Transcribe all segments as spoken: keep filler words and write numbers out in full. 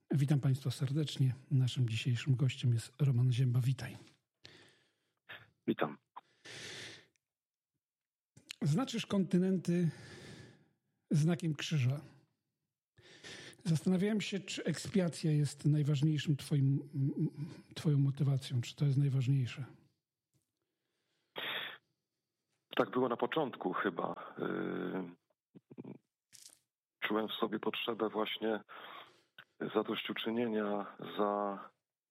Witam Państwa serdecznie. Naszym dzisiejszym gościem jest Roman Zięba. Witaj. Witam. Znaczysz kontynenty znakiem krzyża. Zastanawiałem się, czy ekspiacja jest najważniejszym twoim, twoją motywacją. Czy to jest najważniejsze? Tak było na początku chyba. Czułem w sobie potrzebę właśnie zadośćuczynienia za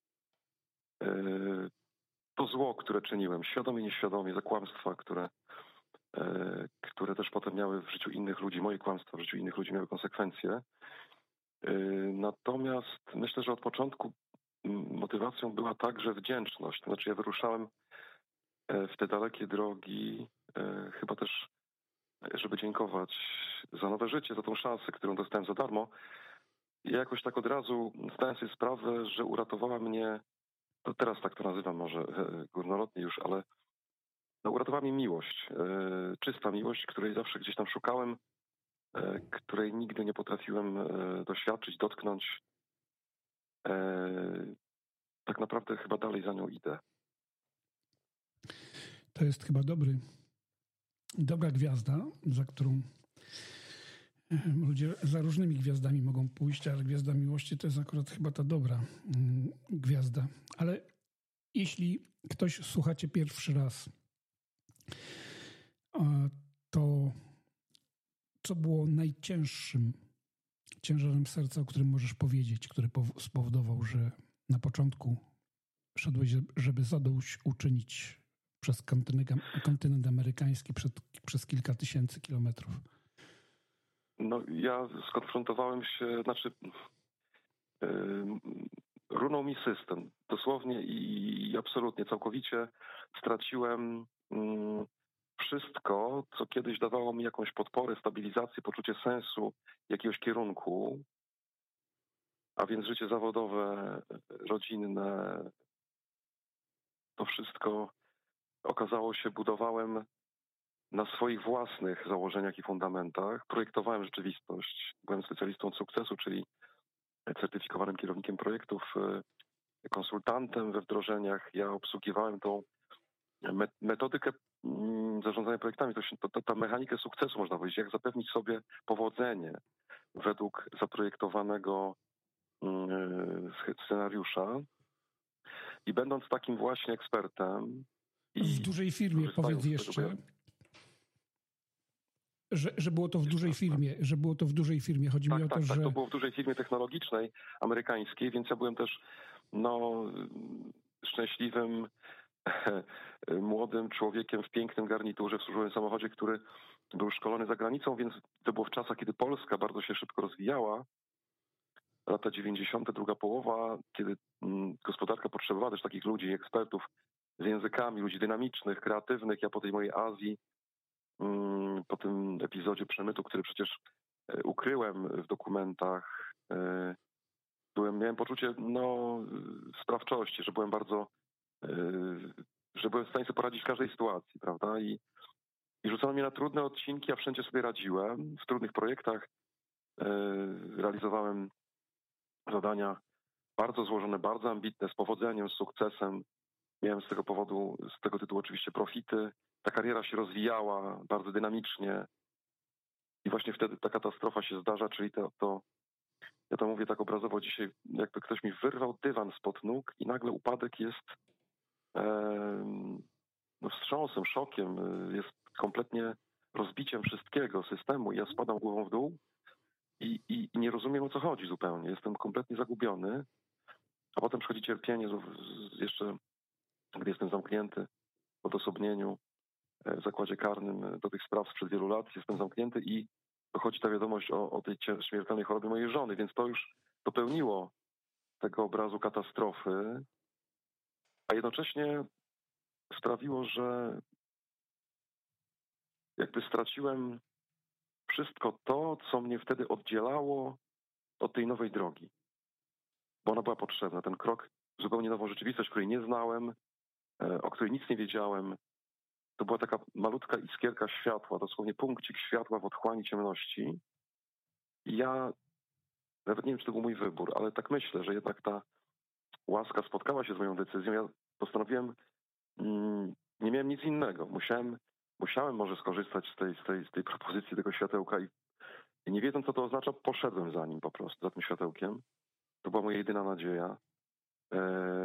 to zło, które czyniłem, świadomie, nieświadomie, za kłamstwa, które, które też potem miały w życiu innych ludzi, moje kłamstwa w życiu innych ludzi miały konsekwencje. Natomiast myślę, że od początku motywacją była także wdzięczność. To znaczy ja wyruszałem w te dalekie drogi chyba też, żeby dziękować za nowe życie, za tą szansę, którą dostałem za darmo. Ja jakoś tak od razu zdałem sobie sprawę, że uratowała mnie, to teraz tak to nazywam może górnolotnie już, ale no, uratowała mnie miłość, czysta miłość, której zawsze gdzieś tam szukałem, której nigdy nie potrafiłem doświadczyć, dotknąć. Tak naprawdę chyba dalej za nią idę. To jest chyba dobry, dobra gwiazda, za którą ludzie za różnymi gwiazdami mogą pójść, ale gwiazda miłości to jest akurat chyba ta dobra gwiazda. Ale jeśli ktoś słucha cię pierwszy raz, to co było najcięższym ciężarem serca, o którym możesz powiedzieć, który spowodował, że na początku szedłeś, żeby zadośćuczynić przez kontynent, kontynent amerykański przed, przez kilka tysięcy kilometrów? No ja skonfrontowałem się, znaczy yy, runął mi system. Dosłownie i, i absolutnie, całkowicie straciłem yy, wszystko, co kiedyś dawało mi jakąś podporę, stabilizację, poczucie sensu, jakiegoś kierunku, a więc życie zawodowe, rodzinne, to wszystko okazało się, budowałem na swoich własnych założeniach i fundamentach. Projektowałem rzeczywistość. Byłem specjalistą od sukcesu, czyli certyfikowanym kierownikiem projektów, konsultantem we wdrożeniach. Ja obsługiwałem tą metodykę zarządzania projektami, to, się, to, to ta mechanikę sukcesu, można powiedzieć, jak zapewnić sobie powodzenie według zaprojektowanego scenariusza. I będąc takim właśnie ekspertem... I w dużej firmie, powiedz jeszcze, że, że było to w dużej firmie, że było to w dużej firmie. Chodzi tak, mi o to, tak, że... Tak, to było w dużej firmie technologicznej, amerykańskiej, więc ja byłem też no, szczęśliwym młodym człowiekiem w pięknym garniturze, w służbowym samochodzie, który był szkolony za granicą, więc to było w czasach, kiedy Polska bardzo się szybko rozwijała. Lata dziewięćdziesiąte, druga połowa, kiedy gospodarka potrzebowała też takich ludzi, ekspertów z językami, ludzi dynamicznych, kreatywnych. Ja po tej mojej Azji, po tym epizodzie przemytu, który przecież ukryłem w dokumentach, byłem, miałem poczucie no, sprawczości, że byłem bardzo, że byłem w stanie sobie poradzić w każdej sytuacji, prawda? I, i rzucono mnie na trudne odcinki, a wszędzie sobie radziłem. W trudnych projektach realizowałem zadania bardzo złożone, bardzo ambitne, z powodzeniem, z sukcesem. Miałem z tego powodu, z tego tytułu oczywiście profity. Ta kariera się rozwijała bardzo dynamicznie i właśnie wtedy ta katastrofa się zdarza, czyli to, to ja to mówię tak obrazowo dzisiaj, jakby ktoś mi wyrwał dywan spod nóg i nagle upadek jest e, no wstrząsem, szokiem, jest kompletnie rozbiciem wszystkiego, systemu i ja spadam głową w dół i, i, i nie rozumiem, o co chodzi zupełnie. Jestem kompletnie zagubiony, a potem przychodzi cierpienie z, z jeszcze, gdy jestem zamknięty w odosobnieniu, w zakładzie karnym do tych spraw sprzed wielu lat, jestem zamknięty i dochodzi ta wiadomość o, o tej śmiertelnej chorobie mojej żony, więc to już dopełniło tego obrazu katastrofy, a jednocześnie sprawiło, że jakby straciłem wszystko to, co mnie wtedy oddzielało od tej nowej drogi. Bo ona była potrzebna. Ten krok w zupełnie nową rzeczywistość, której nie znałem, o której nic nie wiedziałem. To była taka malutka iskierka światła, dosłownie punkcik światła w otchłani ciemności. I ja Nawet nie wiem, czy to był mój wybór, ale tak myślę, że jednak ta łaska spotkała się z moją decyzją. Ja postanowiłem, mm, nie miałem nic innego. Musiałem, musiałem może skorzystać z tej, z tej, z tej propozycji tego światełka i, i nie wiedząc, co to oznacza, poszedłem za nim po prostu, za tym światełkiem. To była moja jedyna nadzieja. E,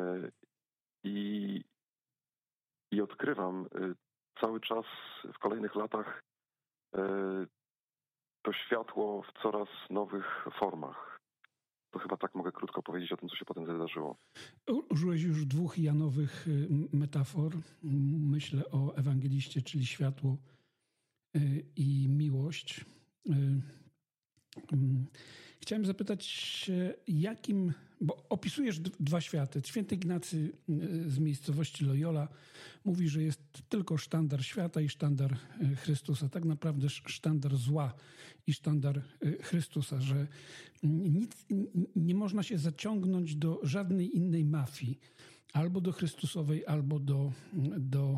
i, I odkrywam y, cały czas w kolejnych latach y, to światło w coraz nowych formach. To chyba tak mogę krótko powiedzieć o tym, co się potem wydarzyło. Użyłeś już dwóch Janowych metafor. Myślę o ewangeliście, czyli światło i miłość. Chciałem zapytać się, jakim, bo opisujesz dwa światy. Święty Ignacy z miejscowości Loyola mówi, że jest tylko sztandar świata i sztandar Chrystusa. Tak naprawdę sztandar zła i sztandar Chrystusa, że nic, nie można się zaciągnąć do żadnej innej mafii. Albo do Chrystusowej, albo do, do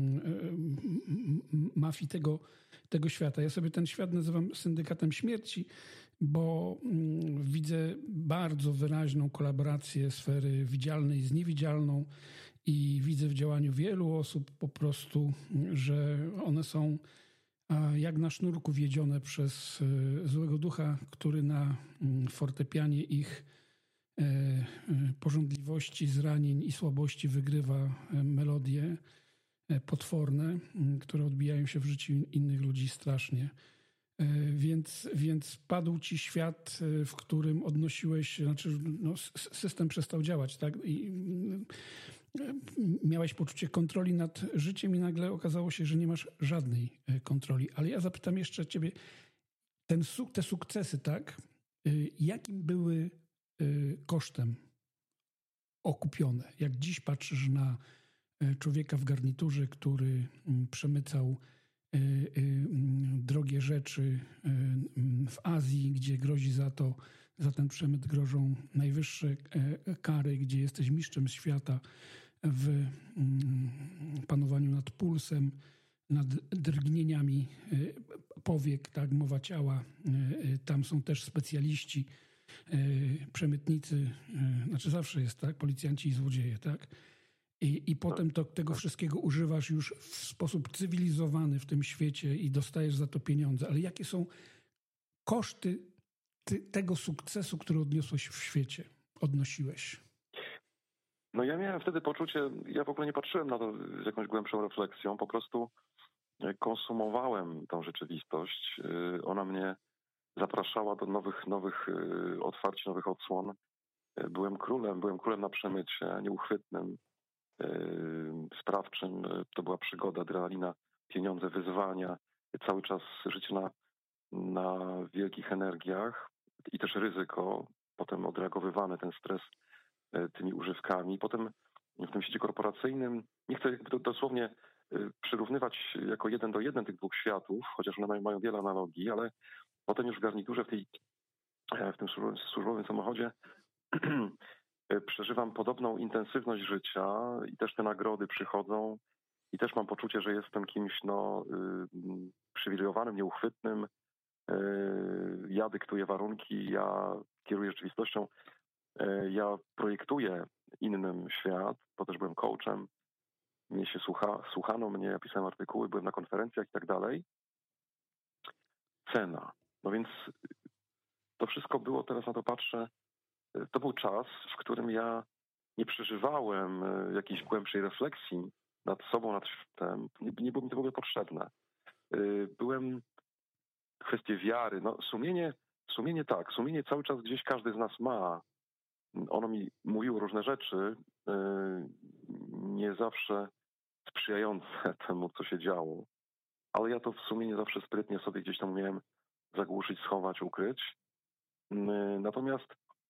mafii tego, tego świata. Ja sobie ten świat nazywam syndykatem śmierci, bo widzę bardzo wyraźną kolaborację sfery widzialnej z niewidzialną i widzę w działaniu wielu osób po prostu, że one są jak na sznurku wiedzione przez złego ducha, który na fortepianie ich pożądliwości, zranień i słabości wygrywa melodie potworne, które odbijają się w życiu innych ludzi strasznie. Więc, więc padł ci świat, w którym odnosiłeś, znaczy no, system przestał działać, tak? I miałeś poczucie kontroli nad życiem i nagle okazało się, że nie masz żadnej kontroli. Ale ja zapytam jeszcze ciebie, ten, te sukcesy, tak? Jakim były kosztem okupione? Jak dziś patrzysz na człowieka w garniturze, który przemycał drogie rzeczy w Azji, gdzie grozi za to, za ten przemyt grożą najwyższe kary, gdzie jesteś mistrzem świata w panowaniu nad pulsem, nad drgnieniami powiek, tak, mowa ciała. Tam są też specjaliści, przemytnicy, znaczy zawsze jest, tak, policjanci i złodzieje, tak? I, i potem to, tego wszystkiego używasz już w sposób cywilizowany w tym świecie i dostajesz za to pieniądze. Ale jakie są koszty ty, tego sukcesu, który odniosłeś w świecie, odnosiłeś? No ja miałem wtedy poczucie, ja w ogóle nie patrzyłem na to z jakąś głębszą refleksją, po prostu konsumowałem tą rzeczywistość. Ona mnie zapraszała do nowych, nowych otwarć, nowych odsłon. Byłem królem, byłem królem na przemycie, nieuchwytnym, sprawczym. To była przygoda, adrenalina, pieniądze, wyzwania, cały czas życie na, na wielkich energiach i też ryzyko, potem odreagowywany ten stres tymi używkami. Potem w tym świecie korporacyjnym, nie chcę dosłownie przyrównywać jako jeden do jeden tych dwóch światów, chociaż one mają wiele analogii, ale potem już w garniturze, w, tej, w tym służbowym samochodzie przeżywam podobną intensywność życia i też te nagrody przychodzą i też mam poczucie, że jestem kimś no, yy, przywilejowanym, nieuchwytnym. Yy, ja dyktuję warunki, ja kieruję rzeczywistością, yy, ja projektuję innym świat, bo też byłem coachem, mnie się słucha, słuchano mnie, ja pisałem artykuły, byłem na konferencjach i tak dalej. Cena. No więc to wszystko było, teraz na to patrzę, to był czas, w którym ja nie przeżywałem jakiejś głębszej refleksji nad sobą, nad światem. Nie, nie było mi to w ogóle potrzebne. Byłem kwestie wiary. No, sumienie, sumienie tak, sumienie cały czas gdzieś każdy z nas ma. Ono mi mówiło różne rzeczy, nie zawsze sprzyjające temu, co się działo. Ale ja to w sumienie zawsze sprytnie sobie gdzieś tam umiałem zagłuszyć, schować, ukryć. Natomiast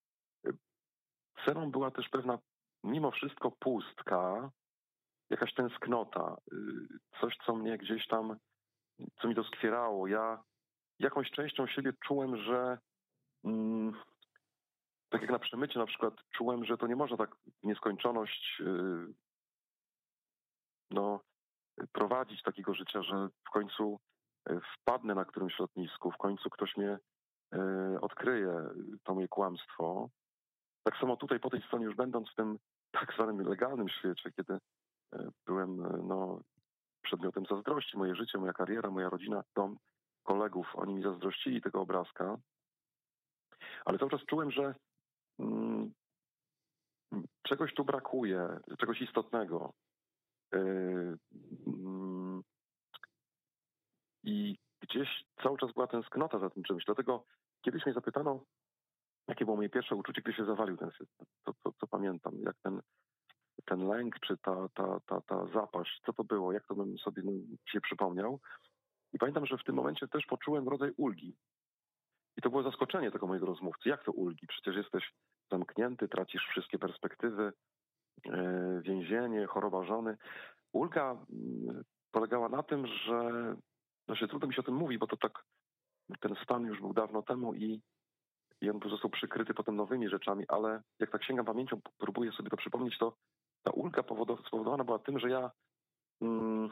ceną była też pewna, mimo wszystko, pustka, jakaś tęsknota, coś, co mnie gdzieś tam, co mi doskwierało. Ja jakąś częścią siebie czułem, że mm, tak jak na przemycie na przykład, czułem, że to nie można tak w nieskończoność yy, no, prowadzić takiego życia, że w końcu wpadnę na którymś lotnisku, w końcu ktoś mnie odkryję to moje kłamstwo. Tak samo tutaj po tej stronie już będąc w tym tak zwanym legalnym świecie, kiedy byłem no, przedmiotem zazdrości, moje życie, moja kariera, moja rodzina, dom, kolegów, oni mi zazdrościli tego obrazka, ale cały czas czułem, że mm, czegoś tu brakuje, czegoś istotnego. Yy, mm, I gdzieś cały czas była tęsknota za tym czymś. Dlatego kiedyś mnie zapytano, jakie było moje pierwsze uczucie, gdy się zawalił ten system. To, to, co pamiętam, jak ten, ten lęk, czy ta, ta, ta, ta zapaść, co to było, jak to bym sobie się przypomniał. I pamiętam, że w tym momencie też poczułem rodzaj ulgi. I to było zaskoczenie tego mojego rozmówcy. Jak to ulgi? Przecież jesteś zamknięty, tracisz wszystkie perspektywy, yy, więzienie, choroba żony. Ulga yy, polegała na tym, że no się trudno mi się o tym mówi, bo to tak, ten stan już był dawno temu i, i on został przykryty potem nowymi rzeczami, ale jak tak sięgam pamięcią, próbuję sobie to przypomnieć, to ta ulga spowodowana była tym, że ja mm,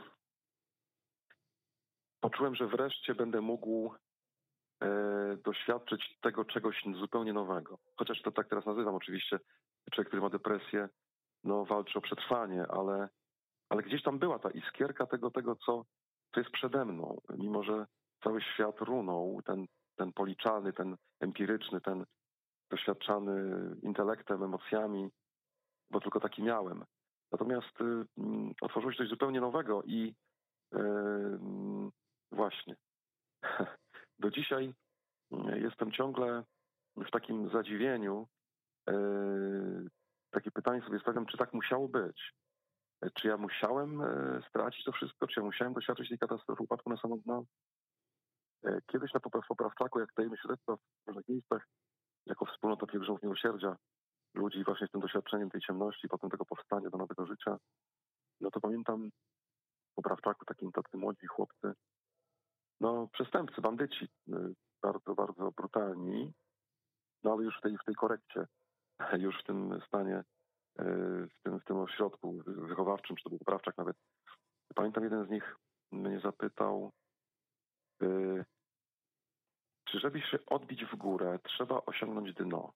poczułem, że wreszcie będę mógł e, doświadczyć tego czegoś zupełnie nowego. Chociaż to tak teraz nazywam oczywiście, człowiek, który ma depresję, no walczy o przetrwanie, ale, ale gdzieś tam była ta iskierka tego, tego co, co jest przede mną. Mimo że cały świat runął, ten, ten policzalny, ten empiryczny, ten doświadczany intelektem, emocjami, bo tylko taki miałem. Natomiast y, otworzyło się coś zupełnie nowego i y, właśnie do dzisiaj jestem ciągle w takim zadziwieniu. Y, takie pytanie sobie stawiam, czy tak musiało być? Czy ja musiałem y, stracić to wszystko? Czy ja musiałem doświadczyć tej katastrofy, upadku na samo dno? Y, kiedyś na poprawczaku, jak dajemy śledztwa w różnych miejscach, jako wspólnota pielgrzymów miłosierdzia, ludzi właśnie z tym doświadczeniem tej ciemności, potem tego powstania do nowego życia, no to pamiętam w poprawczaku takim tacy młodzi chłopcy, no przestępcy, bandyci, bardzo, bardzo brutalni, no ale już w tej, w tej korekcie, już w tym stanie, w tym, w tym ośrodku wychowawczym, czy to był poprawczak nawet. Pamiętam, jeden z nich mnie zapytał, czy żeby się odbić w górę, trzeba osiągnąć dno.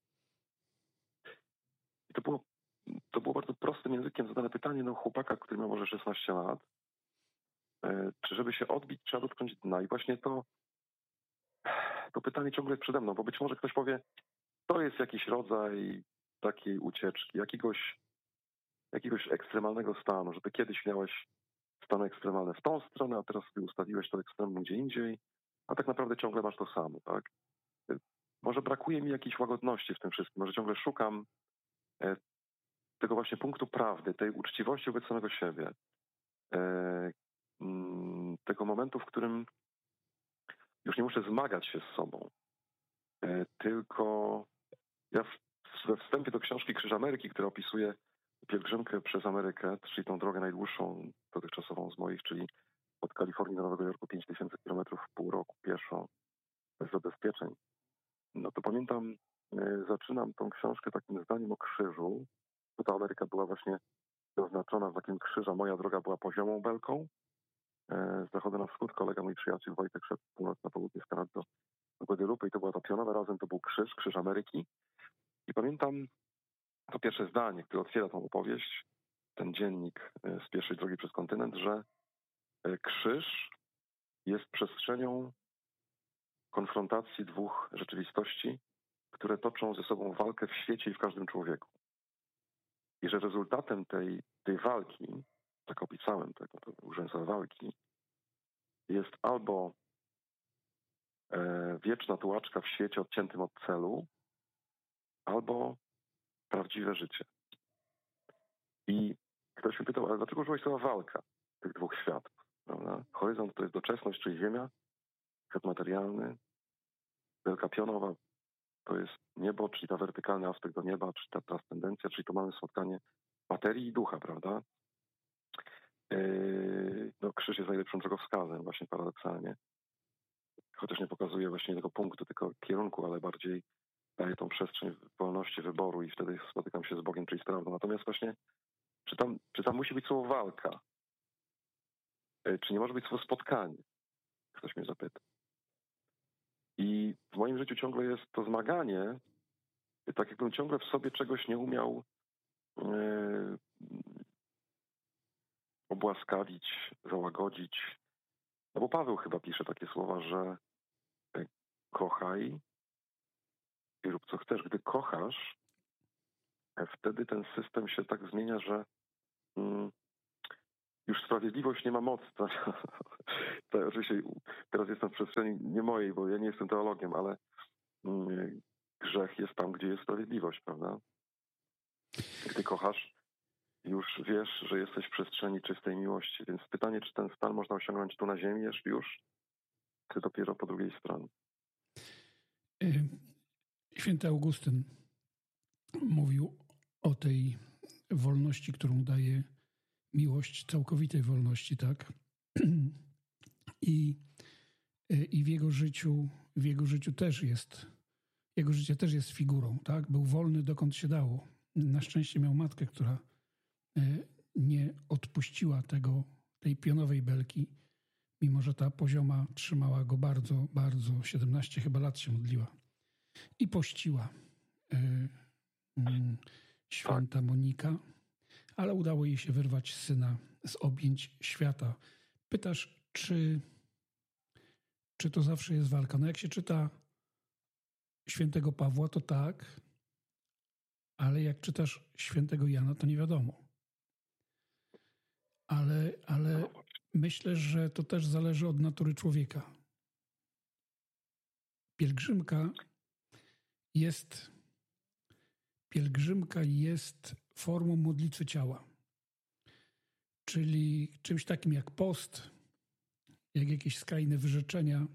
I to było, to było bardzo prostym językiem zadane pytanie, no chłopaka, który miał może szesnaście lat, czy żeby się odbić, trzeba dotknąć dna. I właśnie to, to pytanie ciągle jest przede mną, bo być może ktoś powie, to jest jakiś rodzaj takiej ucieczki, jakiegoś, jakiegoś ekstremalnego stanu, że ty kiedyś miałeś stan ekstremalny w tą stronę, a teraz sobie ustawiłeś to ekstremum gdzie indziej, a tak naprawdę ciągle masz to samo, tak? Może brakuje mi jakiejś łagodności w tym wszystkim, może ciągle szukam tego właśnie punktu prawdy, tej uczciwości wobec samego siebie, tego momentu, w którym już nie muszę zmagać się z sobą, tylko ja we wstępie do książki Krzyż Ameryki, która opisuje pielgrzymkę przez Amerykę, czyli tą drogę najdłuższą dotychczasową z moich, czyli od Kalifornii do Nowego Jorku pięć tysięcy kilometrów w pół roku pieszo, bez zabezpieczeń. No to pamiętam, zaczynam tą książkę takim zdaniem o krzyżu, bo ta Ameryka była właśnie oznaczona znakiem krzyża. Moja droga była poziomą belką, z zachodu na wschód. Kolega, mój przyjaciel Wojtek szedł z północ na południe z Kanady do, do Guadalupe i to była ta pionowa, razem to był krzyż, krzyż Ameryki. I pamiętam to pierwsze zdanie, które otwiera tą opowieść, ten dziennik z pierwszej drogi przez kontynent, że krzyż jest przestrzenią konfrontacji dwóch rzeczywistości, które toczą ze sobą walkę w świecie i w każdym człowieku. I że rezultatem tej, tej walki, tak opisałem tego, to użyłem słowa walki, jest albo e, wieczna tułaczka w świecie odciętym od celu, albo prawdziwe życie. I ktoś mi pytał, ale dlaczego użyłeś słowa walka tych dwóch światów? Prawda? Horyzont to jest doczesność, czyli ziemia, świat materialny, wielka pionowa to jest niebo, czyli ta wertykalny aspekt do nieba, czy ta transcendencja, czyli to mamy spotkanie materii i ducha, prawda? Yy, no, krzyż jest najlepszym drogowskazem, właśnie paradoksalnie. Chociaż nie pokazuje właśnie tego punktu, tylko kierunku, ale bardziej daje tą przestrzeń wolności wyboru i wtedy spotykam się z Bogiem, czyli z prawdą. Natomiast właśnie, czy tam, czy tam musi być słowo walka? Yy, czy nie może być słowo spotkanie? Ktoś mnie zapyta. I w moim życiu ciągle jest to zmaganie, tak jakbym ciągle w sobie czegoś nie umiał yy, obłaskawić, załagodzić. No bo Paweł chyba pisze takie słowa, że kochaj i rób co chcesz. Gdy kochasz, wtedy ten system się tak zmienia, że mm, już sprawiedliwość nie ma mocy. To, to oczywiście teraz jestem w przestrzeni nie mojej, bo ja nie jestem teologiem, ale mm, grzech jest tam, gdzie jest sprawiedliwość, prawda? Gdy kochasz, już wiesz, że jesteś w przestrzeni czystej miłości. Więc pytanie, czy ten stan można osiągnąć tu na ziemi już, czy dopiero po drugiej stronie? Święty Augustyn mówił o tej wolności, którą daje miłość, całkowitej wolności, tak? I, i w jego życiu, w jego życiu też jest, jego życie też jest figurą, tak? Był wolny dokąd się dało. Na szczęście miał matkę, która nie odpuściła tego, tej pionowej belki, mimo że ta pozioma trzymała go bardzo, bardzo, siedemnaście chyba lat się modliła. I pościła y, y, święta Monika, ale udało jej się wyrwać syna z objęć świata. Pytasz, czy, czy to zawsze jest walka? No jak się czyta świętego Pawła, to tak, ale jak czytasz świętego Jana, to nie wiadomo. Ale, ale myślę, że to też zależy od natury człowieka. Pielgrzymka jest, pielgrzymka jest formą modlitwy ciała. Czyli czymś takim jak post, jak jakieś skrajne wyrzeczenia.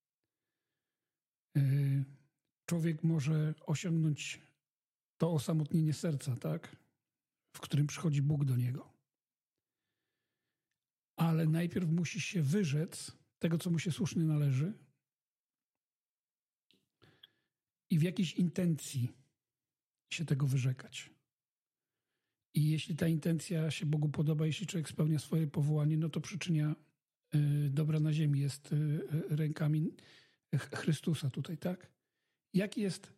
Człowiek może osiągnąć to osamotnienie serca, tak? W którym przychodzi Bóg do niego. Ale najpierw musi się wyrzec tego, co mu się słusznie należy i w jakiejś intencji się tego wyrzekać. I jeśli ta intencja się Bogu podoba, jeśli człowiek spełnia swoje powołanie, no to przyczynia y, dobra na ziemi jest y, rękami Chrystusa tutaj, tak? Jaki jest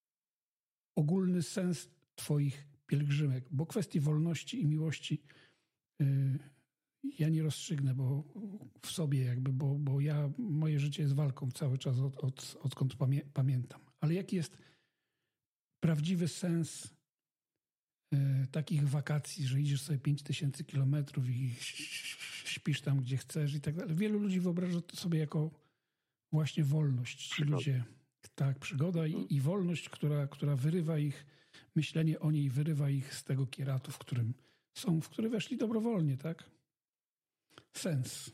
ogólny sens twoich pielgrzymek? Bo kwestii wolności i miłości y, ja nie rozstrzygnę, bo w sobie jakby, bo, bo ja, moje życie jest walką cały czas od, od, odkąd pamię, pamiętam. Ale jaki jest prawdziwy sens y, takich wakacji, że idziesz sobie pięć tysięcy kilometrów i śpisz tam, gdzie chcesz i tak dalej. Wielu ludzi wyobraża to sobie jako właśnie wolność. Ci ludzie, tak, przygoda i, i wolność, która, która wyrywa ich, myślenie o niej wyrywa ich z tego kieratu, w którym są, w który weszli dobrowolnie, tak? Sens.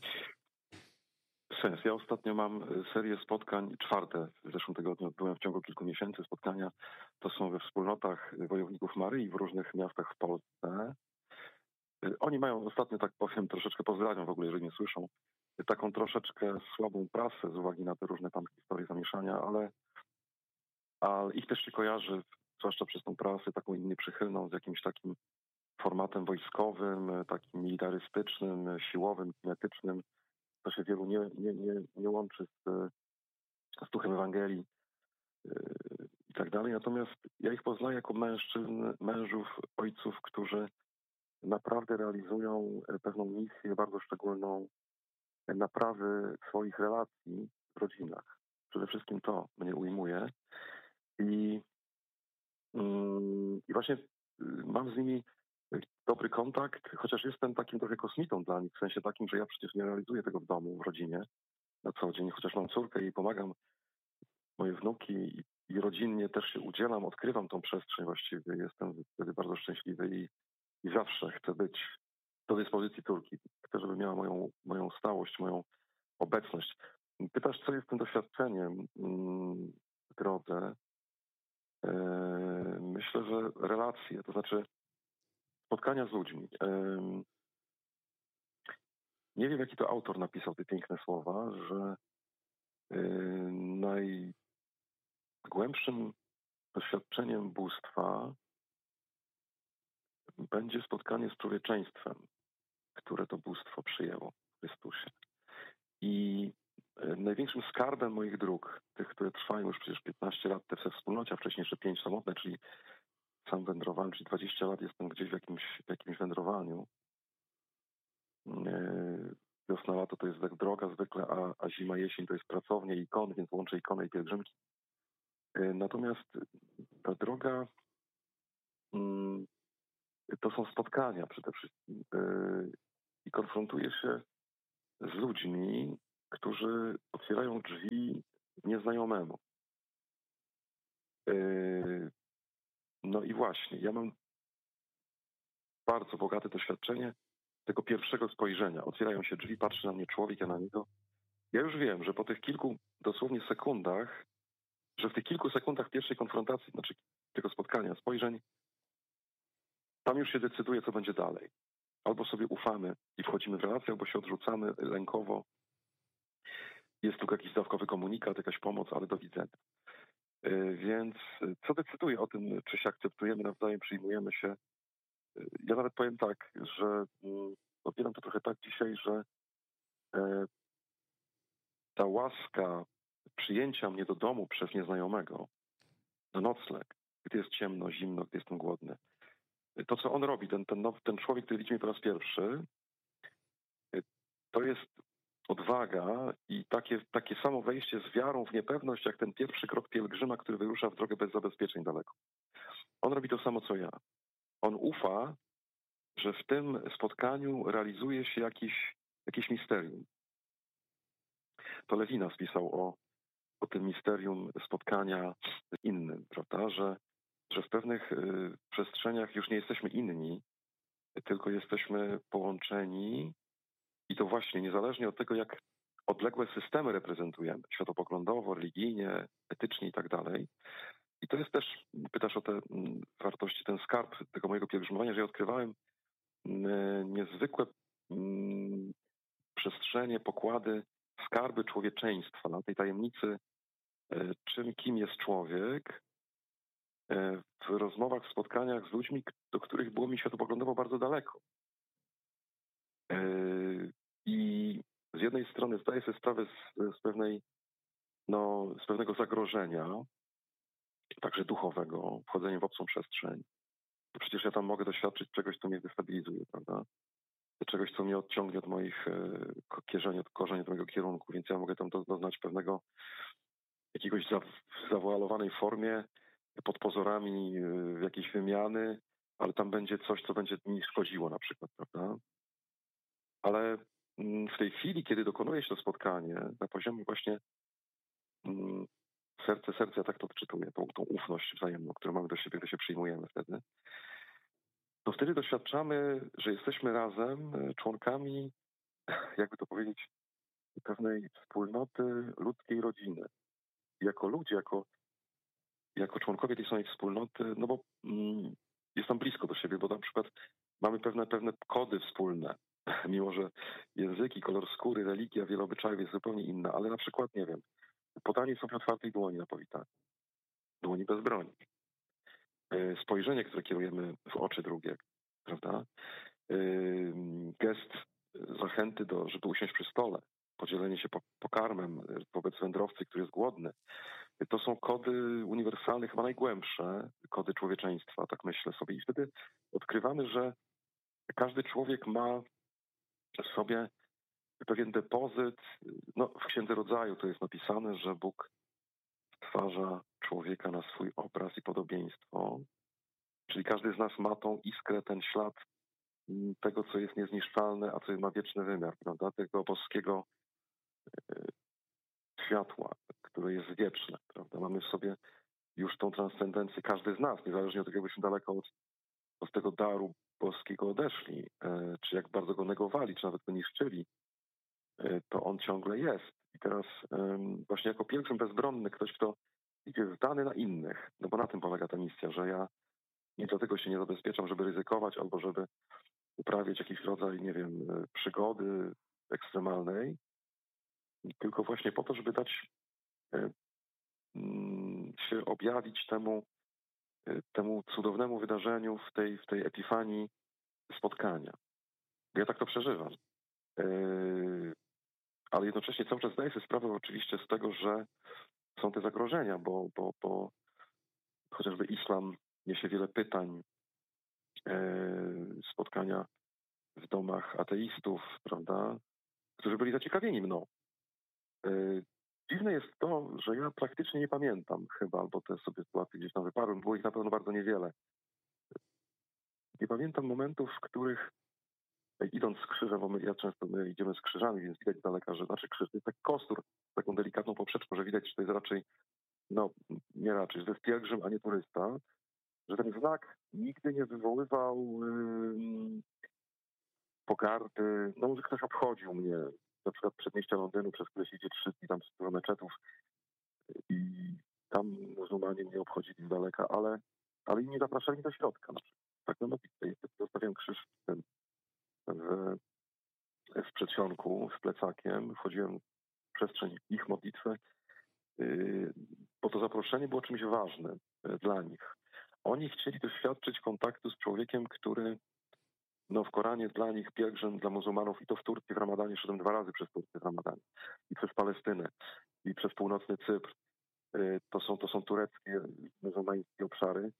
Sens. Ja ostatnio mam serię spotkań, czwarte w zeszłym tygodniu, byłem w ciągu kilku miesięcy. Spotkania to są we wspólnotach wojowników Maryi w różnych miastach w Polsce. Oni mają ostatnio, tak powiem, troszeczkę pozdrawiam w ogóle, jeżeli nie słyszą, taką troszeczkę słabą prasę z uwagi na te różne tam historie zamieszania, ale, ale ich też się kojarzy, zwłaszcza przez tą prasę taką nieprzychylną, z jakimś takim formatem wojskowym, takim militarystycznym, siłowym, kinetycznym. To się wielu nie, nie, nie, nie łączy z, z duchem Ewangelii yy, i tak dalej. Natomiast ja ich poznaję jako mężczyzn, mężów, ojców, którzy naprawdę realizują pewną misję bardzo szczególną naprawy swoich relacji w rodzinach. Przede wszystkim to mnie ujmuje. I, yy, i właśnie mam z nimi dobry kontakt, chociaż jestem takim trochę kosmitą dla nich, w sensie takim, że ja przecież nie realizuję tego w domu, w rodzinie na co dzień, chociaż mam córkę i pomagam moje wnuki i, i rodzinnie też się udzielam, odkrywam tą przestrzeń właściwie, jestem wtedy bardzo szczęśliwy i, i zawsze chcę być do dyspozycji córki. Chcę, żeby miała moją, moją stałość, moją obecność. Pytasz, co jest tym doświadczeniem w drodze? Myślę, że relacje, to znaczy spotkania z ludźmi. Nie wiem, jaki to autor napisał te piękne słowa, że najgłębszym doświadczeniem bóstwa będzie spotkanie z człowieczeństwem, które to bóstwo przyjęło w Chrystusie. I największym skarbem moich dróg, tych, które trwają już przecież piętnaście lat te we wspólnocie, a wcześniej jeszcze pięć samotne, czyli sam wędrowałem, czyli dwadzieścia lat jestem gdzieś w jakimś, w jakimś wędrowaniu. Wiosna, lato to jest tak droga zwykle, a, a zima, jesień to jest pracownia i ikon, więc łączę ikonę i pielgrzymki. Natomiast ta droga to są spotkania przede wszystkim i konfrontuję się z ludźmi, którzy otwierają drzwi nieznajomemu. No i właśnie, ja mam bardzo bogate doświadczenie tego pierwszego spojrzenia. Otwierają się drzwi, patrzy na mnie człowiek, ja na niego. Ja już wiem, że po tych kilku dosłownie sekundach, że w tych kilku sekundach pierwszej konfrontacji, znaczy tego spotkania, spojrzeń, tam już się decyduje, co będzie dalej. Albo sobie ufamy i wchodzimy w relację, albo się odrzucamy lękowo. Jest tu jakiś zdawkowy komunikat, jakaś pomoc, ale do widzenia. Więc co decyduje o tym, czy się akceptujemy nawzajem, przyjmujemy się? Ja nawet powiem tak, że odbieram to trochę tak dzisiaj, że ta łaska przyjęcia mnie do domu przez nieznajomego, do nocleg, gdy jest ciemno, zimno, gdy jestem głodny, to, co on robi, ten, ten, nowy, ten człowiek, który widzi mnie po raz pierwszy, to jest odwaga i takie, takie samo wejście z wiarą w niepewność, jak ten pierwszy krok pielgrzyma, który wyrusza w drogę bez zabezpieczeń daleko. On robi to samo, co ja. On ufa, że w tym spotkaniu realizuje się jakiś, jakieś misterium. To Lewinas pisał o, o tym misterium spotkania z innym, prawda? Że, że w pewnych y, przestrzeniach już nie jesteśmy inni, tylko jesteśmy połączeni i to właśnie niezależnie od tego, jak odległe systemy reprezentujemy, światopoglądowo, religijnie, etycznie i tak dalej. I to jest też, pytasz o te mm, wartości, ten skarb tego mojego pielgrzymowania, że ja odkrywałem mm, niezwykłe mm, przestrzenie, pokłady, skarby człowieczeństwa, na tej tajemnicy, e, czym, kim jest człowiek, e, w rozmowach, w spotkaniach z ludźmi, do których było mi światopoglądowo bardzo daleko. E, I z jednej strony zdaję sobie sprawę z, z pewnej, no, z pewnego zagrożenia, także duchowego, wchodzenia w obcą przestrzeń. Przecież ja tam mogę doświadczyć czegoś, co mnie destabilizuje, prawda? Czegoś, co mnie odciągnie od moich kierzeni, od korzeni, od mojego kierunku, więc ja mogę tam doznać pewnego jakiegoś za, w zawoalowanej formie, pod pozorami jakiejś wymiany, ale tam będzie coś, co będzie mi szkodziło na przykład, prawda? Ale w tej chwili, kiedy dokonuje się to spotkanie na poziomie właśnie mm, serce, serce, ja tak to odczytuję, tą, tą ufność wzajemną, którą mamy do siebie, gdy się przyjmujemy wtedy, to wtedy doświadczamy, że jesteśmy razem członkami, jakby to powiedzieć, pewnej wspólnoty ludzkiej rodziny. Jako ludzie, jako, jako członkowie tej samej wspólnoty, no bo mm, jest tam blisko do siebie, bo na przykład mamy pewne, pewne kody wspólne, mimo że języki, kolor skóry, religia, wiele obyczajów jest zupełnie inna, ale na przykład, nie wiem, podanie sobie otwartej dłoni na powitanie, dłoni bez broni, spojrzenie, które kierujemy w oczy drugiego, prawda? Gest zachęty, do, żeby usiąść przy stole, podzielenie się pokarmem wobec wędrowcy, który jest głodny. To są kody uniwersalne, chyba najgłębsze kody człowieczeństwa, tak myślę sobie. I wtedy odkrywamy, że każdy człowiek ma w sobie pewien depozyt. No, w Księdze Rodzaju to jest napisane, że Bóg stwarza człowieka na swój obraz i podobieństwo. Czyli każdy z nas ma tą iskrę, ten ślad tego, co jest niezniszczalne, a co ma wieczny wymiar, prawda? Tego boskiego światła, które jest wieczne, prawda? Mamy w sobie już tą transcendencję, każdy z nas, niezależnie od tego, jakbyśmy daleko od, od tego daru boskiego odeszli, e, czy jak bardzo go negowali, czy nawet go niszczyli, e, to on ciągle jest. I teraz e, właśnie jako pielgrzym bezbronny, ktoś, kto idzie zdany na innych, no bo na tym polega ta misja, że ja nie dlatego się nie zabezpieczam, żeby ryzykować albo żeby uprawiać jakiś rodzaj, nie wiem, przygody ekstremalnej, tylko właśnie po to, żeby dać się objawić temu, temu cudownemu wydarzeniu w tej, w tej epifanii spotkania. Ja tak to przeżywam. ale jednocześnie cały czas zdaję sobie sprawę oczywiście z tego, że są te zagrożenia, bo, bo, bo chociażby islam niesie wiele pytań, spotkania w domach ateistów, prawda, którzy byli zaciekawieni mną. Dziwne jest to, że ja praktycznie nie pamiętam chyba, albo te sobie sytuacje gdzieś tam wyparłem, było ich na pewno bardzo niewiele. Nie pamiętam momentów, w których idąc z krzyża, bo my, ja często my idziemy z krzyżami, więc widać z daleka, że znaczy krzyż to jest taki kostur z taką delikatną poprzeczką, że widać, że to jest raczej, no nie raczej, że to jest pielgrzym, a nie turysta, że ten znak nigdy nie wywoływał yy, pogardy, no może ktoś obchodził mnie, na przykład przedmieścia Londynu, przez które się idzie trzy dni, tam dużo meczetów i tam muzułmanie mnie obchodzili z daleka, ale, ale inni zapraszali do środka. Na przykład. Tak na modlitwie. Zostawiam krzyż w, tym, w, w przedsionku z plecakiem, wchodziłem w przestrzeń ich modlitwy, yy, bo to zaproszenie było czymś ważnym yy, dla nich. Oni chcieli doświadczyć kontaktu z człowiekiem, który no w Koranie dla nich pielgrzym, dla muzułmanów i to w Turcji w Ramadanie, szedłem dwa razy przez Turcję w Ramadanie i przez Palestynę i przez północny Cypr. To są, to są tureckie, muzułmańskie obszary.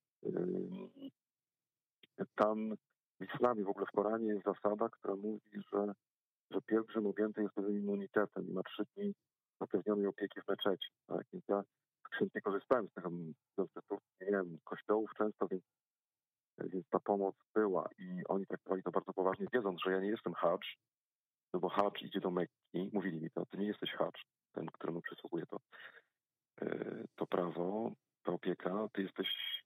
Tam w islamie, w ogóle w Koranie jest zasada, która mówi, że, że pielgrzym objęty jest pewnym immunitetem i ma trzy dni zapewnionej opieki w meczecie. Tak? Więc ja chętnie korzystałem z tego, nie wiem, kościołów często, więc Więc ta pomoc była i oni traktowali to bardzo poważnie, wiedząc, że ja nie jestem hadż, no bo hadż idzie do Mekki. Mówili mi to, ty nie jesteś hadż, ten, któremu przysługuje to, to prawo, ta opieka. Ty jesteś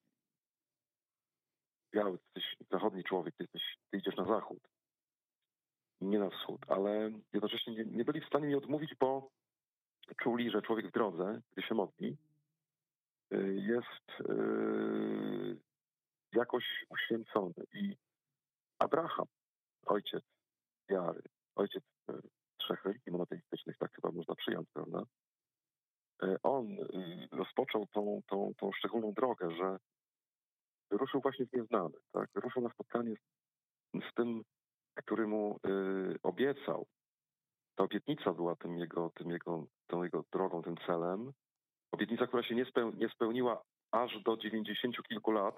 biały, ty jesteś zachodni człowiek, ty, jesteś, ty idziesz na zachód, nie na wschód. Ale jednocześnie nie, nie byli w stanie mi odmówić, bo czuli, że człowiek w drodze, gdy się modli, jest jakoś uświęcony. I Abraham, ojciec wiary, ojciec trzech religii monoteistycznych, tak chyba można przyjąć, prawda? On rozpoczął tą, tą, tą szczególną drogę, że ruszył właśnie w nieznane, tak? Ruszył na spotkanie z, z tym, który mu y, obiecał. Ta obietnica była tym jego, tym jego, tą jego drogą, tym celem. Obietnica, która się nie, speł, nie spełniła aż do dziewięćdziesięciu kilku lat,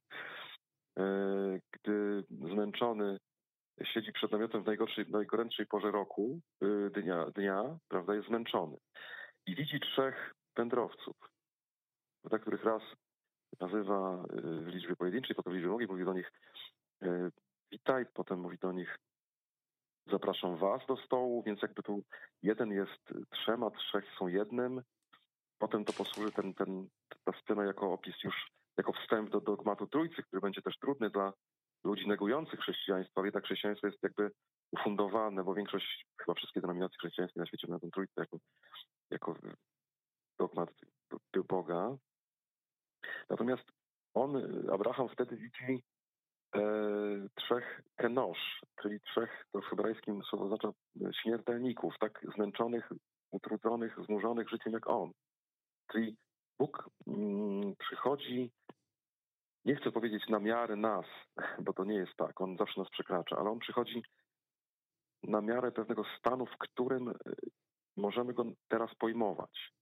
y, gdy zmęczony siedzi przed namiotem w najgorszej, najgorętszej porze roku, y, dnia, dnia, prawda, jest zmęczony. I widzi trzech wędrowców, prawda, których raz nazywa w liczbie pojedynczej, potem w liczbie mnogiej, mówi do nich y, witaj, potem mówi do nich zapraszam was do stołu, więc jakby tu jeden jest trzema, trzech są jednym. Potem to posłuży ten, ten, ta scena jako opis już, jako wstęp do dogmatu Trójcy, który będzie też trudny dla ludzi negujących chrześcijaństwo, ale jednak chrześcijaństwo jest jakby ufundowane, bo większość, chyba wszystkie denominacje chrześcijańskie na świecie mają tę Trójcę jako, jako dogmat Boga. Natomiast on, Abraham, wtedy widzi e, trzech kenosz, czyli trzech, to w hebrajskim słowo oznacza śmiertelników, tak zmęczonych, utrudzonych, znużonych życiem jak on. Czyli Bóg mm, przychodzi, nie chcę powiedzieć na miarę nas, bo to nie jest tak, on zawsze nas przekracza, ale on przychodzi na miarę pewnego stanu, w którym możemy go teraz pojmować.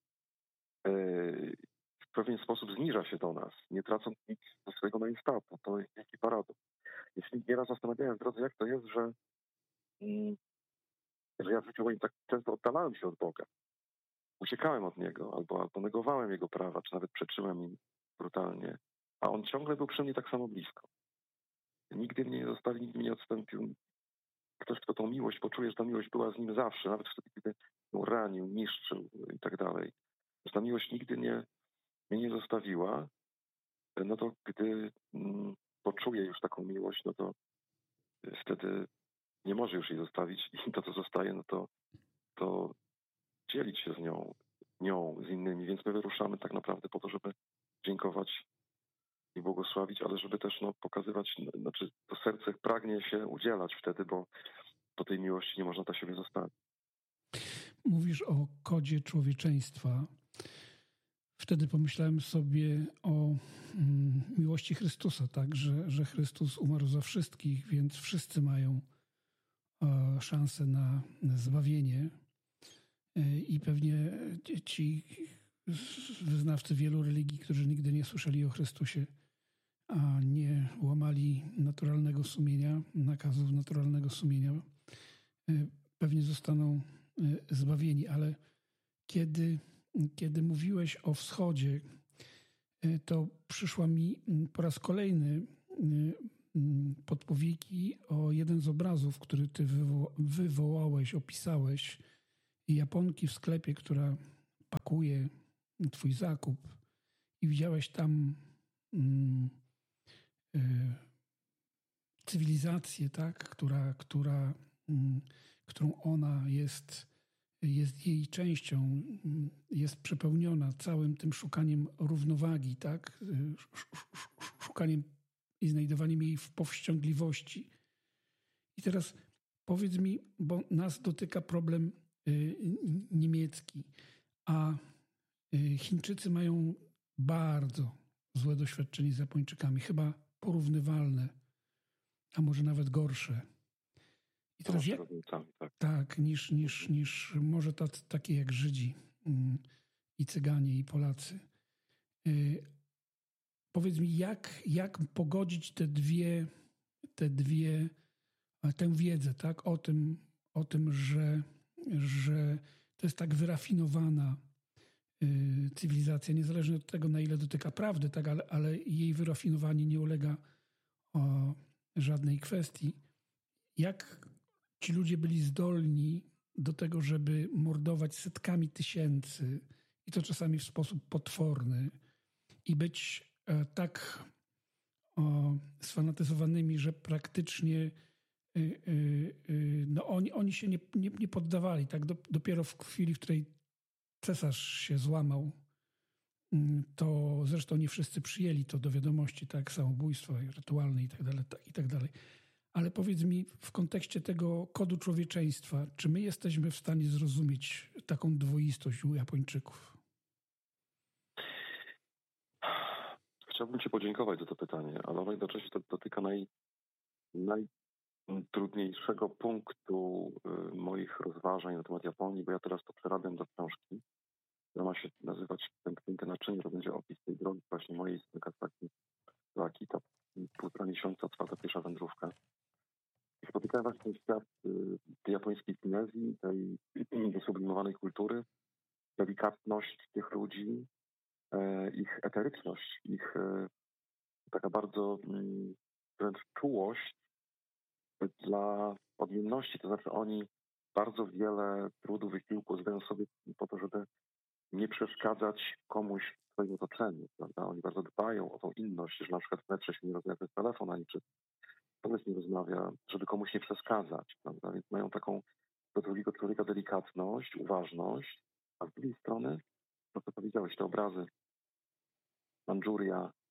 W pewien sposób zniża się do nas, nie tracąc nic do swojego majestatu. To jest wielki paradoks. Jeśli nieraz zastanawiałem w drodze, jak to jest, że, że ja w życiu moim tak często oddalałem się od Boga. Uciekałem od Niego, albo, albo negowałem Jego prawa, czy nawet przeczyłem im brutalnie. A On ciągle był przy mnie tak samo blisko. Nigdy mnie nie zostawił, nigdy mnie nie odstąpił. Ktoś, kto tą miłość poczuje, że ta miłość była z nim zawsze, nawet wtedy, kiedy ją ranił, niszczył i tak dalej. Że ta miłość nigdy nie, mnie nie zostawiła, no to gdy mm, poczuje już taką miłość, no to wtedy nie może już jej zostawić i to, co zostaje, no to, to dzielić się z nią, nią, z innymi. Więc my wyruszamy tak naprawdę po to, żeby dziękować i błogosławić, ale żeby też no, pokazywać, znaczy to serce pragnie się udzielać wtedy, bo do tej miłości nie można dla siebie zostawić. Mówisz o kodzie człowieczeństwa. Wtedy pomyślałem sobie o mm, miłości Chrystusa, tak, że, że Chrystus umarł za wszystkich, więc wszyscy mają e, szansę na, na zbawienie. i pewnie ci wyznawcy wielu religii, którzy nigdy nie słyszeli o Chrystusie, a nie łamali naturalnego sumienia, nakazów naturalnego sumienia, pewnie zostaną zbawieni. Ale kiedy, kiedy mówiłeś o wschodzie, to przyszła mi po raz kolejny podpowiedzi o jeden z obrazów, który ty wywo- wywołałeś, opisałeś. Japonki w sklepie, która pakuje twój zakup i widziałeś tam mm, y, cywilizację, tak, która, która, mm, którą ona jest, jest jej częścią, jest przepełniona całym tym szukaniem równowagi, tak, szukaniem i znajdowaniem jej w powściągliwości. I teraz powiedz mi, bo nas dotyka problem y, niemiecki, a y, Chińczycy mają bardzo złe doświadczenie z Japończykami, chyba porównywalne, a może nawet gorsze. I teraz jak, tak, tak niż, niż, niż może tacy, takie jak Żydzi y, i Cyganie i Polacy. Y, powiedz mi, jak, jak pogodzić te dwie, te dwie, tę wiedzę, tak, o tym, o tym, że, że to jest tak wyrafinowana y, cywilizacja, niezależnie od tego, na ile dotyka prawdy, tak, ale, ale jej wyrafinowanie nie ulega o żadnej kwestii. Jak ci ludzie byli zdolni do tego, żeby mordować setkami tysięcy i to czasami w sposób potworny i być e, tak o, sfanatyzowanymi, że praktycznie y, y, y, no oni, oni się nie, nie, nie poddawali. Tak? Do, dopiero w chwili, w której cesarz się złamał, y, to zresztą nie wszyscy przyjęli to do wiadomości, tak, samobójstwo rytualne i tak dalej, i tak dalej. Ale powiedz mi, w kontekście tego kodu człowieczeństwa, czy my jesteśmy w stanie zrozumieć taką dwoistość u Japończyków? Chciałbym Ci podziękować za to pytanie, ale ono jednocześnie to dotyka naj, najtrudniejszego punktu y, moich rozważań na temat Japonii, bo ja teraz to przerabiam do książki, która ma się nazywać Tęsknięte naczynie, to będzie opis tej drogi właśnie mojej z Nagasaki do Akita. Półtora miesiąca trwa ta pierwsza wędrówka. I spotykałem właśnie ten świat y, tej japońskiej finezji, tej wysublimowanej kultury, delikatność tych ludzi, y, ich eteryczność, ich y, taka bardzo y, wręcz czułość dla odmienności. To znaczy oni bardzo wiele trudu, wysiłku zdają sobie po to, żeby nie przeszkadzać komuś w swoim otoczeniu. Prawda? Oni bardzo dbają o tą inność, że na przykład w metrze się nie rozmawia przez telefon, ani przez pomysł nie rozmawia, żeby komuś nie przeszkadzać. Prawda? Więc mają taką do drugiego człowieka delikatność, uważność, a z drugiej strony, to co powiedziałeś, te obrazy Mandżuria,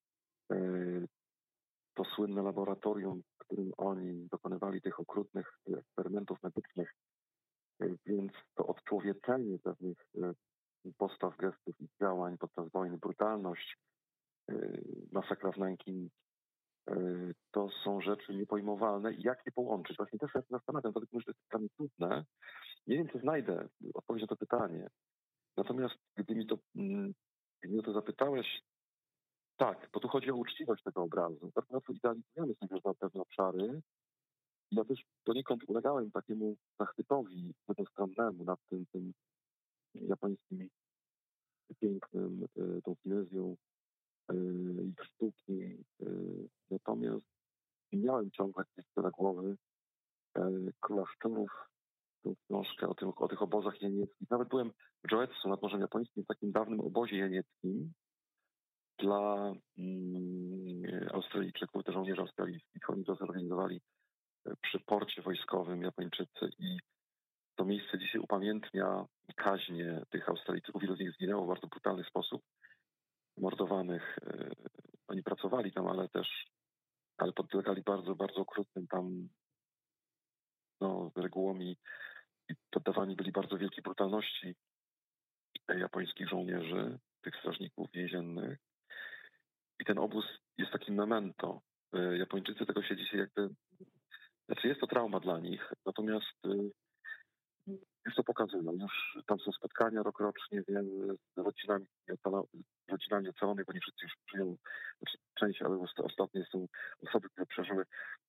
to słynne laboratorium, w którym oni dokonywali tych okrutnych eksperymentów medycznych, więc to odczłowieczenie pewnych postaw, gestów i działań podczas wojny, brutalność, masakra w Nanking, to są rzeczy niepojmowalne. I jak je połączyć? Właśnie też się zastanawiam, dlatego że to jest dla mnie trudne. Nie wiem, czy znajdę odpowiedź na to pytanie. Natomiast gdy mi to, gdy mi o to zapytałeś, tak, bo tu chodzi o uczciwość tego obrazu. Tak łatwo idealizujemy sobie za pewne obszary. Ja też poniekąd ulegałem takiemu zachwytowi jednostronnemu nad tym, tym japońskim pięknym, tą finezją ich sztuki. Natomiast miałem ciągle gdzieś do głowy Króla Szczurów, tą książkę o, tym, o tych obozach jenieckich. Nawet byłem w Joetsu nad Morzem Japońskim, w takim dawnym obozie jenieckim dla mm, Australijczyków, te żołnierze australijskich. Oni to zorganizowali przy porcie wojskowym Japończycy i to miejsce dzisiaj upamiętnia kaźnie tych Australijczyków. Wielu z nich zginęło w bardzo brutalny sposób, mordowanych. Oni pracowali tam, ale też ale podlegali bardzo, bardzo okrutnym tam no, regułom i poddawani byli bardzo wielkiej brutalności japońskich żołnierzy, tych strażników więziennych. I ten obóz jest takim memento. Japończycy tego się dzisiaj jakby... Znaczy jest to trauma dla nich, natomiast już to pokazują. Już tam są spotkania rokrocznie, wiem, z rodzinami, rodzinami ocalonych, bo nie wszyscy już przyjął, znaczy część, ale ostatnie są osoby, które przeżyły.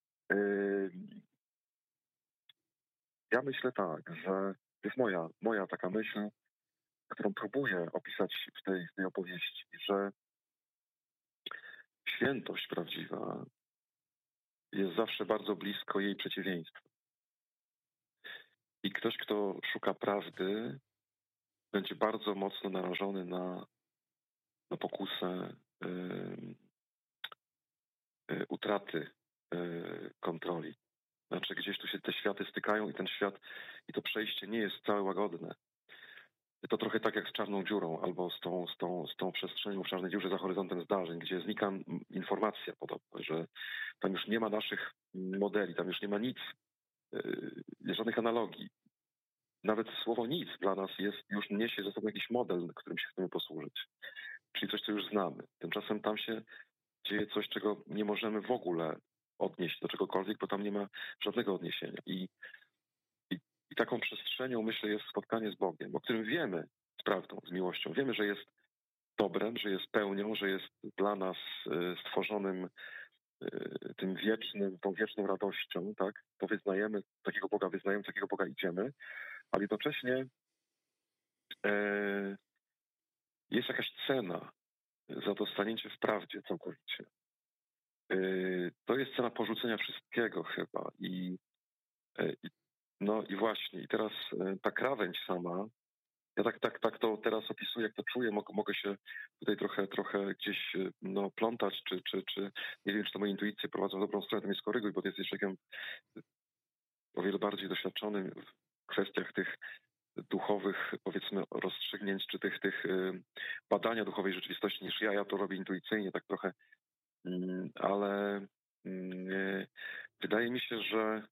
Ja myślę tak, że to jest moja, moja taka myśl, którą próbuję opisać w tej, w tej opowieści, że świętość prawdziwa jest zawsze bardzo blisko jej przeciwieństwa. I ktoś, kto szuka prawdy, będzie bardzo mocno narażony na, na pokusę yy, yy, utraty yy, kontroli. Znaczy gdzieś tu się te światy stykają i ten świat, i to przejście nie jest wcale łagodne. To trochę tak jak z czarną dziurą albo z tą, z tą, z tą przestrzenią w czarnej dziurze za horyzontem zdarzeń, gdzie znika informacja podobna, że tam już nie ma naszych modeli, tam już nie ma nic, yy, żadnych analogii. Nawet słowo nic dla nas jest, już niesie ze sobą jakiś model, którym się chcemy posłużyć. Czyli coś, co już znamy. Tymczasem tam się dzieje coś, czego nie możemy w ogóle odnieść do czegokolwiek, bo tam nie ma żadnego odniesienia. I, i, i taką przestrzenią, myślę, jest spotkanie z Bogiem, o którym wiemy z prawdą, z miłością. Wiemy, że jest dobrem, że jest pełnią, że jest dla nas y, stworzonym y, tym wiecznym, tą wieczną radością, tak? To wyznajemy, takiego Boga wyznajemy, takiego Boga idziemy, ale jednocześnie y, jest jakaś cena za to stanięcie w prawdzie całkowicie. Y, to jest cena porzucenia wszystkiego chyba i, y, no i właśnie, i teraz y, ta krawędź sama, ja tak, tak, tak to teraz opisuję, jak to czuję, mogę, mogę się tutaj trochę, trochę gdzieś no, plątać, czy, czy, czy nie wiem, czy to moje intuicje prowadzą w dobrą stronę, to mnie skoryguj, bo ty jesteś człowiekiem o wiele bardziej doświadczonym w kwestiach tych duchowych, powiedzmy, rozstrzygnięć, czy tych, tych badania duchowej rzeczywistości niż ja. Ja to robię intuicyjnie, tak trochę, ale wydaje mi się, że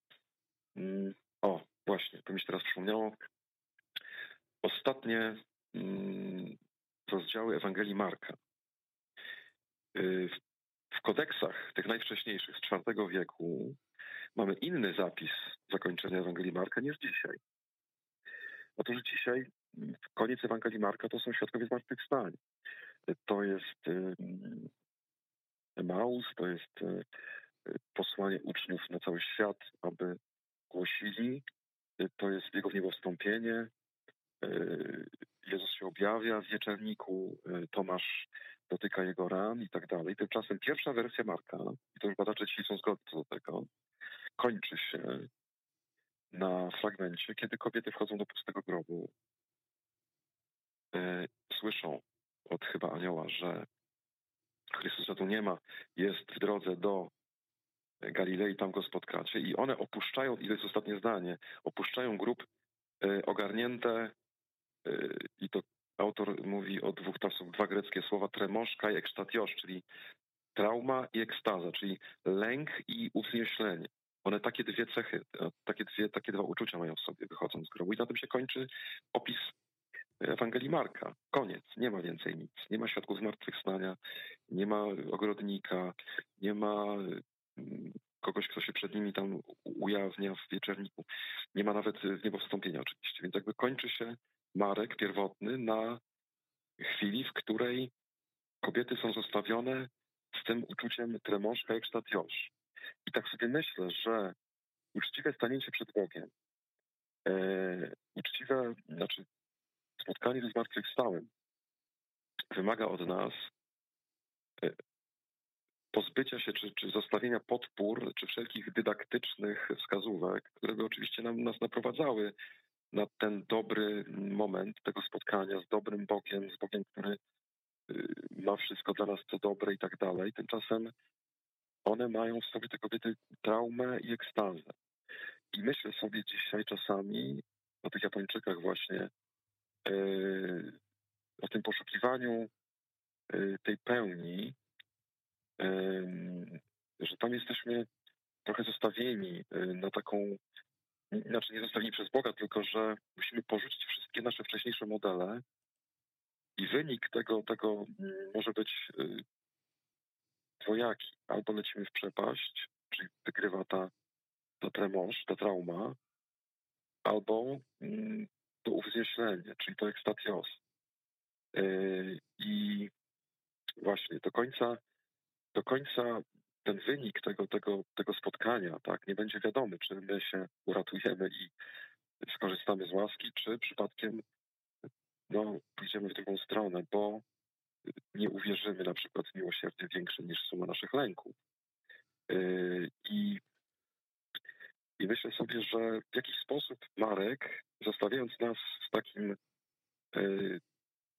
o, właśnie, to mi się teraz przypomniało. Ostatnie rozdziały Ewangelii Marka. W kodeksach tych najwcześniejszych z czwartego wieku mamy inny zapis zakończenia Ewangelii Marka niż dzisiaj. Otóż dzisiaj koniec Ewangelii Marka to są świadkowie zmartwychwstania. To jest Emaus, to jest posłanie uczniów na cały świat, aby głosili. To jest jego niebowstąpienie. Jezus się objawia w wieczerniku, Tomasz dotyka jego ran i tak dalej. Tymczasem pierwsza wersja Marka, i to już badacze dzisiaj są zgodni co do tego, kończy się na fragmencie, kiedy kobiety wchodzą do pustego grobu, słyszą od chyba anioła, że Chrystusa tu nie ma, jest w drodze do Galilei, tam go spotkacie, i one opuszczają, i to jest ostatnie zdanie, opuszczają grób ogarnięte, i to autor mówi o dwóch, tam są dwa greckie słowa, tremoszka i ekstatiosz, czyli trauma i ekstaza, czyli lęk i uwznieślenie. One takie dwie cechy, takie, dwie, takie dwa uczucia mają w sobie, wychodząc z grobu. I na tym się kończy opis Ewangelii Marka. Koniec. Nie ma więcej nic. Nie ma świadków zmartwychwstania, nie ma ogrodnika, nie ma kogoś, kto się przed nimi tam ujawnia w wieczerniku. Nie ma nawet niebowstąpienia oczywiście. Więc jakby kończy się Marek pierwotny na chwili, w której kobiety są zostawione z tym uczuciem tremoszka, ekstatiosz. I tak sobie myślę, że uczciwe stanięcie przed Bogiem, e, uczciwe, znaczy spotkanie ze zmartwychwstałym wymaga od nas e, pozbycia się, czy, czy zostawienia podpór, czy wszelkich dydaktycznych wskazówek, które by oczywiście nam, nas naprowadzały na ten dobry moment tego spotkania z dobrym Bogiem, z Bogiem, który ma wszystko dla nas co dobre i tak dalej. Tymczasem one mają w sobie, te kobiety, traumę i ekstazę. I myślę sobie dzisiaj czasami o tych Japończykach właśnie, yy, o tym poszukiwaniu yy, tej pełni, yy, że tam jesteśmy trochę zostawieni yy, na taką, znaczy nie zostawieni przez Boga, tylko że musimy porzucić wszystkie nasze wcześniejsze modele i wynik tego, tego może być yy, dwojaki. Albo lecimy w przepaść, czyli wygrywa ta, ta tremosz, ta trauma, albo mm, to uwznieślenie, czyli to ekstatios. Yy, I właśnie do końca, do końca ten wynik tego, tego, tego spotkania, tak, nie będzie wiadomy, czy my się uratujemy i skorzystamy z łaski, czy przypadkiem no, pójdziemy w drugą stronę, bo nie uwierzymy na przykład w miłosierdzie większe niż suma naszych lęków. Yy, I, I myślę sobie, że w jakiś sposób Marek, zostawiając nas z takim yy,